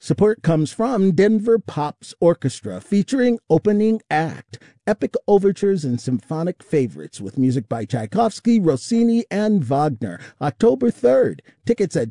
Support comes from Denver Pops Orchestra, featuring opening act, epic overtures and symphonic favorites with music by Tchaikovsky, Rossini, and Wagner. October 3rd. Tickets at